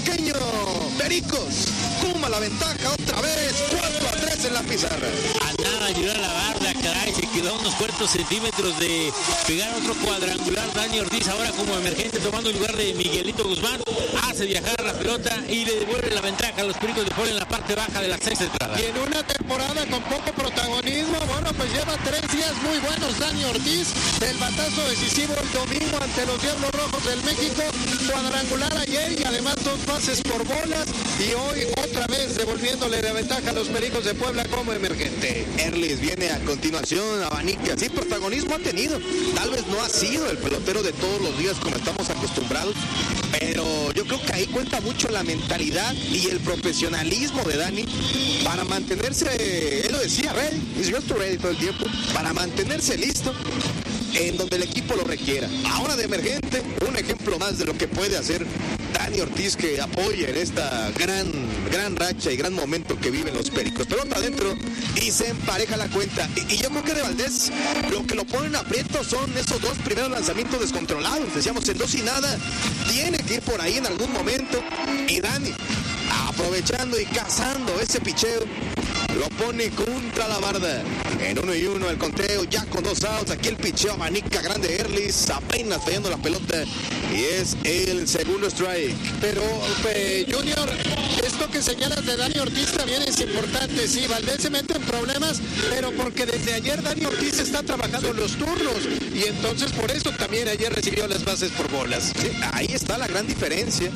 pequeño. Pericos toma la ventaja otra vez, 4-3 en la pizarra. A nada llegar a la barra, caray, se quedó a unos cuantos centímetros de pegar otro cuadrangular. Dani Ortiz ahora como emergente tomando el lugar de Miguelito Guzmán, hace viajar la pelota y le devuelve la ventaja a los Pericos de Puebla en la parte baja de la sexta entrada. Y en una temporada con poco protagonismo, bueno, pues lleva 3 días muy buenos Dani Ortiz, del batazo decisivo el domingo ante los Diablos Rojos del México, cuadrangular ayer y además 2 bases por bolas, y hoy otra vez devolviéndole la ventaja a los Pericos de Puebla como emergente. Erlis viene a continuación, abanica, sí, protagonismo ha tenido, tal vez no ha sido el pelotero de todos los días como estamos acostumbrados, pero yo creo que ahí cuenta mucho la mentalidad y el profesionalismo de Dani para mantenerse, él lo decía, ready, he's just ready todo el tiempo, para mantenerse listo en donde el equipo lo requiera. Ahora de emergente, un ejemplo más de lo que puede hacer Dani Ortiz, que apoya en esta gran racha y gran momento que viven los Pericos. Pelota adentro y se empareja la cuenta. Y yo creo que de Valdés lo que lo ponen aprieto son esos 2 primeros lanzamientos descontrolados. Decíamos en 2 y nada. Tiene que ir por ahí en algún momento. Y Dani, aprovechando y cazando ese picheo, lo pone contra la barda. En 1-1 el conteo, ya con 2 outs. Aquí el picheo abanica grande Erlis, apenas fallando la pelota. Y es el segundo strike. Pero, Junior, esto que señalas de Dani Ortiz también es importante. Sí, Valdés se mete en problemas, pero porque desde ayer Dani Ortiz está trabajando los turnos. Y entonces por eso también ayer recibió las bases por bolas. Sí, ahí está la gran diferencia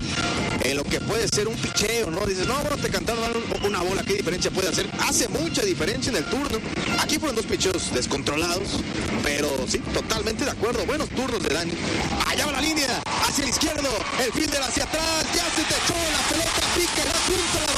en lo que puede ser un picheo, ¿no? Dices, no, bueno, te cantaron una bola, ¿qué diferencia puede hacer? Hace mucha diferencia en el turno. Aquí fueron 2 picheos descontrolados, pero sí, totalmente de acuerdo. Buenos turnos de Dani. Allá va la línea, hacia el izquierdo, el fielder hacia atrás, ya se te echó la pelota, pica la punta a la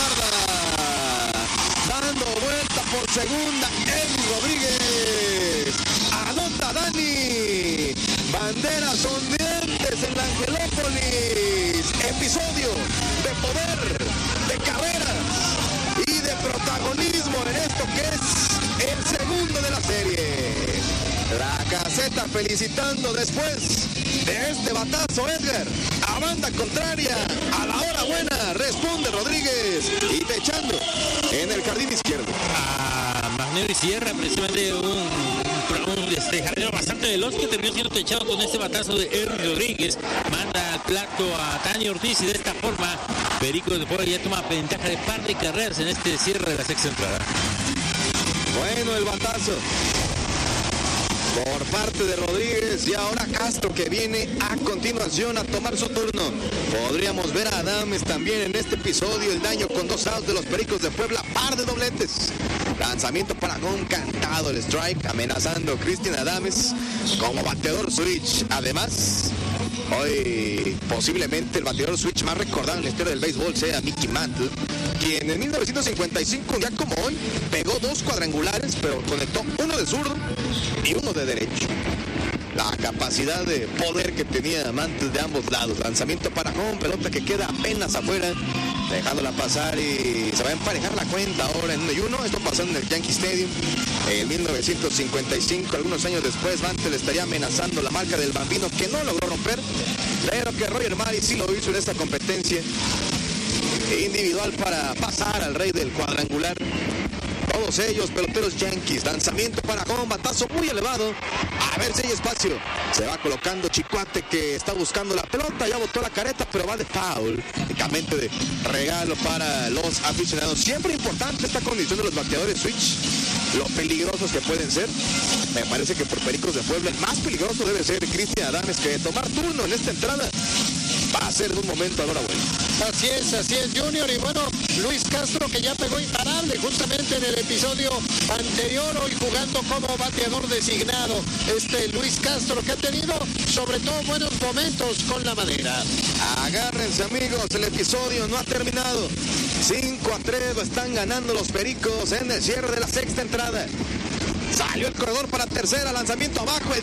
barda. Dando vuelta por segunda, Eddie Rodríguez. Anota Dani. Banderas ondeantes en la Angelópolis. Episodio de poder, de carreras y de protagonismo en esto que es el segundo de la serie. La caseta felicitando después de este batazo, Edgar. A banda contraria, a la hora buena, responde Rodríguez y techando en el jardín izquierdo. A Magnero y Sierra, precisamente un jardinero bastante veloz que terminó siendo techado con este batazo de Erwin Rodríguez. Manda al plato a Dani Ortiz y de esta forma Pericos de Puebla ya toma ventaja de par de carreras en este cierre de la sexta entrada. Bueno, el batazo por parte de Rodríguez y ahora Castro, que viene a continuación a tomar su turno. Podríamos ver a Adames también en este episodio, el daño con 2 outs de los Pericos de Puebla, par de dobletes. Lanzamiento para Gon, cantado el strike, amenazando Cristian Adames como bateador switch. Además, hoy posiblemente el bateador switch más recordado en la historia del béisbol sea Mickey Mantle, quien en 1955, un día como hoy, pegó 2 cuadrangulares, pero conectó uno de zurdo y uno de derecho. La capacidad de poder que tenía Mantle de ambos lados. Lanzamiento para home, pelota que queda apenas afuera, dejándola pasar y se va a emparejar la cuenta ahora en 1-1. Esto pasando en el Yankee Stadium en 1955. Algunos años después, Mantle estaría amenazando la marca del Bambino, que no logró romper, pero que Roger Maris sí lo hizo en esta competencia individual para pasar al rey del cuadrangular. Todos ellos peloteros Yankees. Lanzamiento para home, batazo muy elevado. A ver si hay espacio. Se va colocando Chicuate, que está buscando la pelota. Ya botó la careta, pero va de foul. Únicamente de regalo para los aficionados. Siempre importante esta condición de los bateadores switch, lo peligrosos que pueden ser. Me parece que por Pericos de Puebla el más peligroso debe ser Cristian Adames, que tomar turno en esta entrada va a ser de un momento a la hora buena. Así es, Junior. Y bueno, Luis Castro, que ya pegó imparable justamente en el episodio anterior, hoy jugando como bateador designado. Luis Castro, que ha tenido sobre todo buenos momentos con la madera. Agárrense, amigos, el episodio no ha terminado. 5-3 están ganando los Pericos en el cierre de la sexta entrada. Salió el corredor para tercera, lanzamiento abajo, el